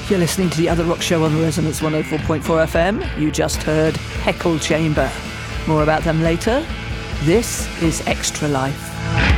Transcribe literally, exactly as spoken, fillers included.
You're listening to The Other Rock Show on the Resonance one oh four point four F M. You just heard Heckle Chamber. More about them later. This is Extra Life.